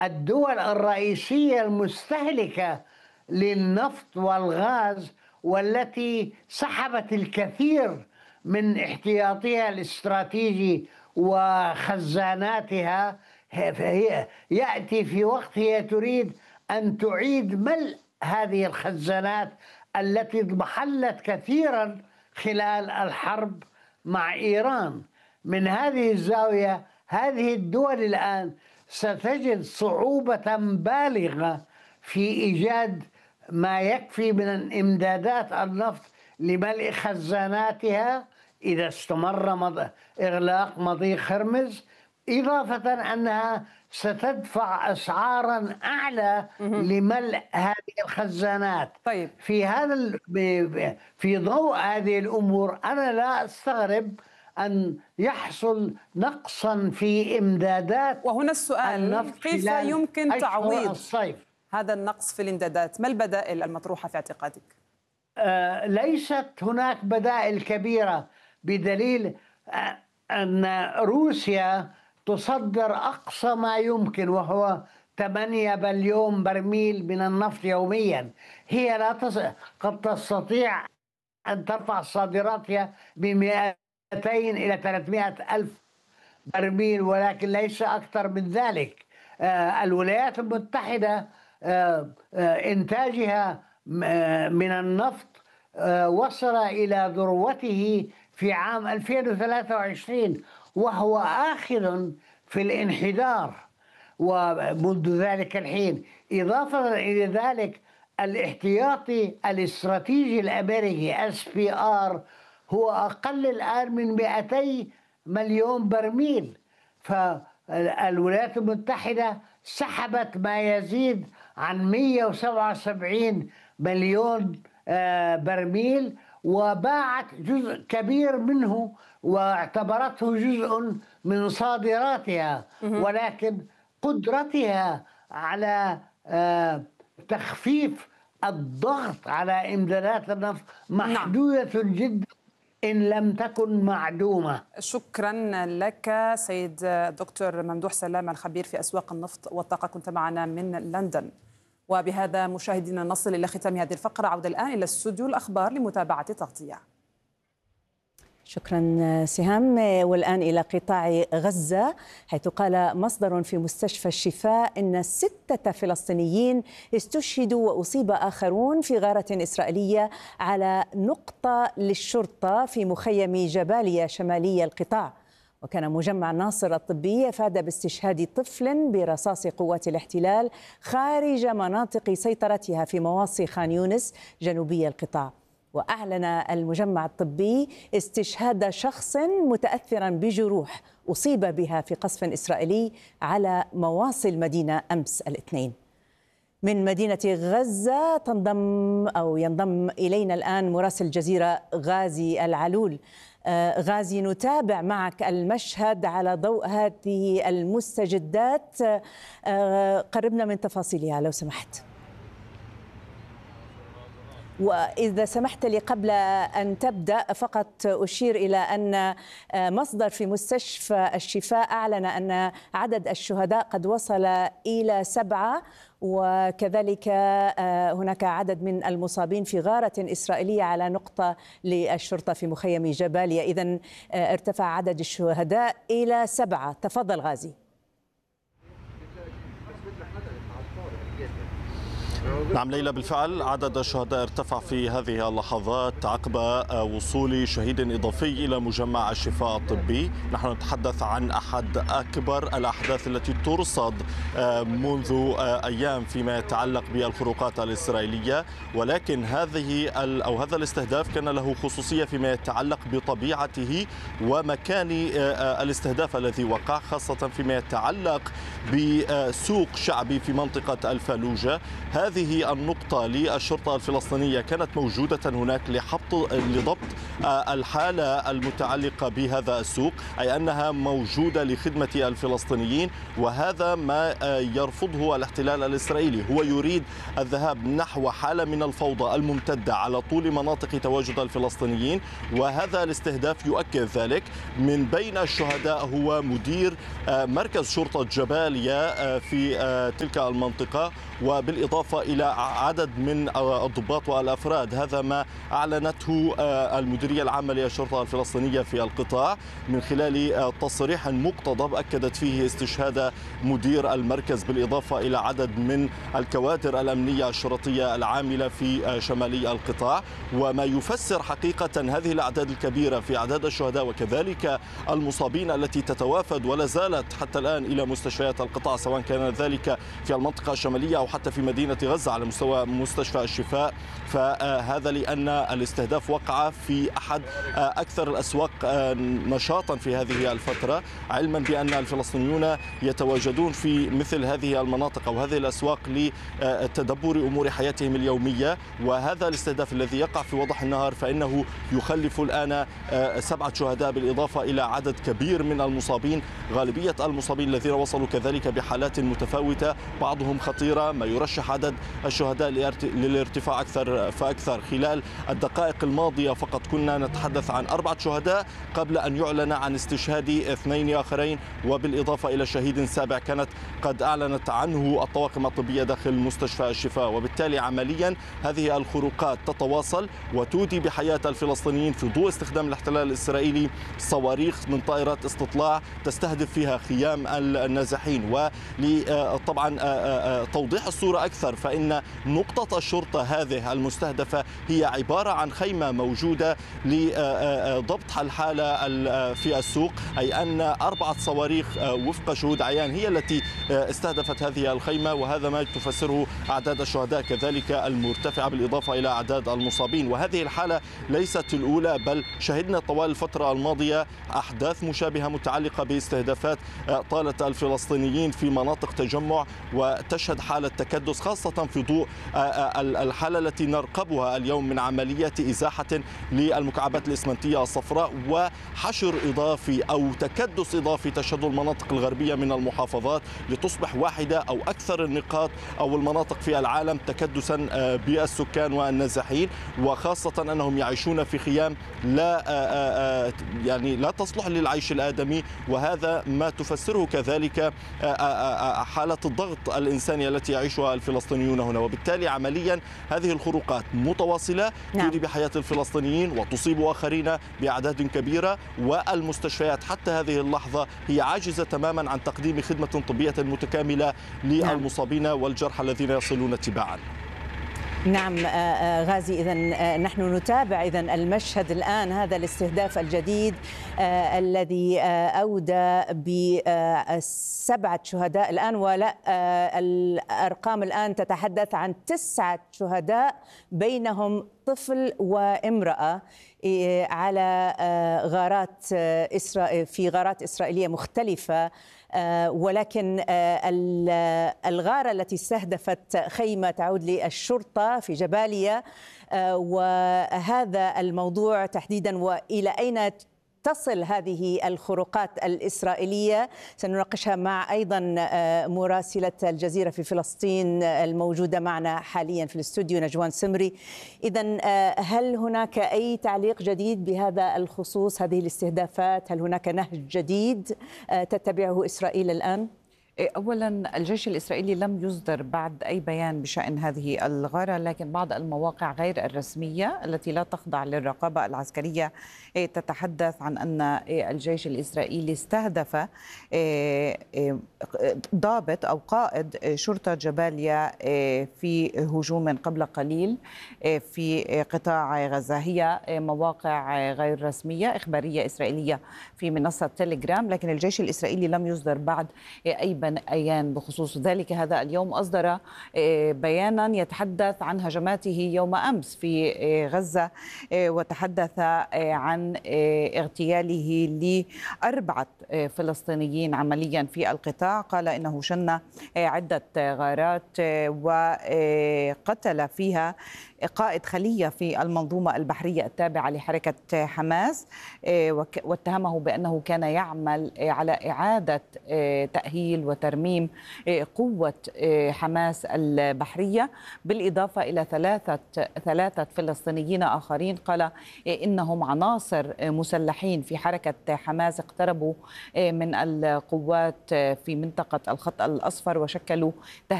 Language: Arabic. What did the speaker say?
الدول الرئيسية المستهلكة للنفط والغاز، والتي سحبت الكثير من احتياطها الاستراتيجي وخزاناتها، فهي يأتي في وقت هي تريد أن تعيد ملء هذه الخزانات التي اضمحلت كثيرا خلال الحرب مع إيران. من هذه الزاوية هذه الدول الآن ستجد صعوبة بالغة في إيجاد ما يكفي من إمدادات النفط لملء خزاناتها إذا استمر إغلاق مضيق هرمز، إضافة أنها ستدفع أسعارا أعلى لملء هذه الخزانات. طيب. في ضوء هذه الأمور أنا لا أستغرب أن يحصل نقصا في إمدادات وهنا السؤال: كيف يمكن تعويض الصيف هذا النقص في الإمدادات؟ ما البدائل المطروحة في اعتقادك؟ ليست هناك بدائل كبيرة، بدليل أن روسيا تصدر أقصى ما يمكن وهو 8 بليون برميل من النفط يوميا. هي لا قد تستطيع أن ترفع صادراتها ب 200 إلى 300 ألف برميل، ولكن ليس أكثر من ذلك. الولايات المتحدة إنتاجها من النفط وصل إلى ذروته في عام 2023 وهو آخذ في الانحدار ومنذ ذلك الحين. إضافة إلى ذلك الاحتياطي الاستراتيجي الأمريكي SPR هو أقل الآن من 200 مليون برميل، فالولايات المتحدة سحبت ما يزيد عن 177 مليون برميل وباعت جزء كبير منه واعتبرته جزء من صادراتها، ولكن قدرتها على تخفيف الضغط على إمدادات النفط محدودة جدا إن لم تكن معدومة. شكرا لك سيد دكتور ممدوح سلامة، الخبير في أسواق النفط والطاقة، كنت معنا من لندن. وبهذا مشاهدينا نصل إلى ختام هذه الفقرة. عودة الآن إلى استوديو الأخبار لمتابعة التغطية. شكرا سهام. والآن إلى قطاع غزة، حيث قال مصدر في مستشفى الشفاء إن 6 فلسطينيين استشهدوا وأصيب آخرون في غارة إسرائيلية على نقطة للشرطة في مخيم جباليا شمالي القطاع. وكان مجمع ناصر الطبي أفاد باستشهاد طفل برصاص قوات الاحتلال خارج مناطق سيطرتها في مواصي خان يونس جنوبي القطاع. وأعلن المجمع الطبي استشهاد شخص متأثرا بجروح أصيب بها في قصف إسرائيلي على مواصي المدينة أمس الاثنين. من مدينة غزة ينضم إلينا الآن مراسل الجزيرة غازي العلول. غازي، نتابع معك المشهد على ضوء هذه المستجدات، قربنا من تفاصيلها لو سمحت. وإذا سمحت لي قبل أن تبدأ فقط أشير إلى أن مصدر في مستشفى الشفاء أعلن أن عدد الشهداء قد وصل إلى 7، وكذلك هناك عدد من المصابين في غارة إسرائيلية على نقطة للشرطة في مخيم جباليا. إذن ارتفع عدد الشهداء إلى 7. تفضل غازي. نعم ليلى، بالفعل عدد الشهداء ارتفع في هذه اللحظات عقب وصول شهيد إضافي إلى مجمع الشفاء الطبي. نحن نتحدث عن أحد أكبر الأحداث التي ترصد منذ أيام فيما يتعلق بالخروقات الإسرائيلية، ولكن هذا الاستهداف كان له خصوصية فيما يتعلق بطبيعته ومكان الاستهداف الذي وقع، خاصة فيما يتعلق بسوق شعبي في منطقة الفالوجة. هذه هذه النقطة للشرطة الفلسطينية كانت موجودة هناك لضبط الحالة المتعلقة بهذا السوق، أي أنها موجودة لخدمة الفلسطينيين، وهذا ما يرفضه الاحتلال الإسرائيلي. هو يريد الذهاب نحو حالة من الفوضى الممتدة على طول مناطق تواجد الفلسطينيين، وهذا الاستهداف يؤكد ذلك. من بين الشهداء هو مدير مركز شرطة جباليا في تلك المنطقة، وبالإضافة إلى عدد من الضباط والأفراد. هذا ما أعلنته المديرية العامة للشرطة الفلسطينية في القطاع من خلال تصريح مقتضب أكدت فيه استشهاد مدير المركز، بالإضافة إلى عدد من الكوادر الأمنية الشرطية العاملة في شمالي القطاع. وما يفسر حقيقة هذه الأعداد الكبيرة في أعداد الشهداء وكذلك المصابين التي تتوافد ولا زالت حتى الآن إلى مستشفيات القطاع، سواء كان ذلك في المنطقة الشمالية أو حتى في مدينة غزة على مستوى مستشفى الشفاء. فهذا لأن الاستهداف وقع في أحد أكثر الأسواق نشاطا في هذه الفترة، علما بأن الفلسطينيون يتواجدون في مثل هذه المناطق أو هذه الأسواق لتدبر أمور حياتهم اليومية. وهذا الاستهداف الذي يقع في وضح النهار فإنه يخلف الآن 7 شهداء بالإضافة إلى عدد كبير من المصابين. غالبية المصابين الذين وصلوا كذلك بحالات متفاوتة، بعضهم خطيرة، ما يرشح عدد الشهداء للارتفاع أكثر فأكثر. خلال الدقائق الماضية فقط كنا نتحدث عن 4 شهداء قبل أن يعلن عن استشهاد 2 آخرين، وبالإضافة إلى شهيد سابع كانت قد أعلنت عنه الطواقم الطبية داخل مستشفى الشفاء. وبالتالي عمليا هذه الخروقات تتواصل وتودي بحياة الفلسطينيين في ضوء استخدام الاحتلال الإسرائيلي صواريخ من طائرات استطلاع تستهدف فيها خيام النازحين. وطبعا توضيح الصورة أكثر، فإن نقطة الشرطة هذه المستهدفة هي عبارة عن خيمة موجودة لضبط الحالة في السوق، أي أن 4 صواريخ وفق شهود عيان هي التي استهدفت هذه الخيمة، وهذا ما تفسره أعداد الشهداء كذلك المرتفعة بالإضافة إلى أعداد المصابين. وهذه الحالة ليست الأولى، بل شهدنا طوال الفترة الماضية أحداث مشابهة متعلقة باستهدافات طالت الفلسطينيين في مناطق تجمع، وتشهد حالة تكدس خاصة في ضوء الحالة التي نرقبها اليوم من عملية إزاحة للمكعبات الإسمنتية الصفراء وحشر إضافي أو تكدس إضافي تشهد المناطق الغربية من المحافظات لتصبح واحدة أو أكثر النقاط أو المناطق في العالم تكدسا بالسكان والنازحين، وخاصة أنهم يعيشون في خيام لا تصلح للعيش الآدمي. وهذا ما تفسره كذلك حالة الضغط الإنساني التي يعيشها الفلسطينيون هنا. وبالتالي عمليا هذه الخروقات متواصلة تودي بحياة الفلسطينيين وتصيب آخرين بأعداد كبيرة، والمستشفيات حتى هذه اللحظة هي عاجزة تماما عن تقديم خدمة طبية متكاملة للمصابين والجرحى الذين يصلون تباعا. نعم غازي، إذن نحن نتابع المشهد الآن، هذا الاستهداف الجديد الذي أودى ب7 شهداء الآن، ولا الأرقام الآن تتحدث عن 9 شهداء بينهم طفل وامرأة على في غارات إسرائيلية مختلفة. ولكن الغارة التي استهدفت خيمة تعود للشرطة في جباليا، وهذا الموضوع تحديدا وإلى أين تصل هذه الخروقات الإسرائيلية سنناقشها مع أيضا مراسلة الجزيرة في فلسطين الموجودة معنا حاليا في الاستوديو نجوان سمري. إذن هل هناك أي تعليق جديد بهذا الخصوص، هذه الاستهدافات؟ هل هناك نهج جديد تتبعه إسرائيل الآن؟ أولا الجيش الإسرائيلي لم يصدر بعد أي بيان بشأن هذه الغارة، لكن بعض المواقع غير الرسمية التي لا تخضع للرقابة العسكرية تتحدث عن أن الجيش الإسرائيلي استهدف ضابط أو قائد شرطة جباليا في هجوم قبل قليل في قطاع غزة. هي مواقع غير رسمية إخبارية إسرائيلية في منصة تيليجرام، لكن الجيش الإسرائيلي لم يصدر بعد أي بيان بخصوص ذلك. هذا اليوم أصدر بيانا يتحدث عن هجماته يوم أمس في غزة، وتحدث عن اغتياله ل4 فلسطينيين عمليا في القطاع. قال إنه شن عدة غارات وقتل فيها قائد خلية في المنظومة البحرية التابعة لحركة حماس، واتهمه بأنه كان يعمل على إعادة تأهيل وترميم قوة حماس البحرية، بالإضافة إلى ثلاثة فلسطينيين آخرين قال إنهم عناصر مسلحين في حركة حماس اقتربوا من القوات في منطقة الخط الأصفر وشكلوا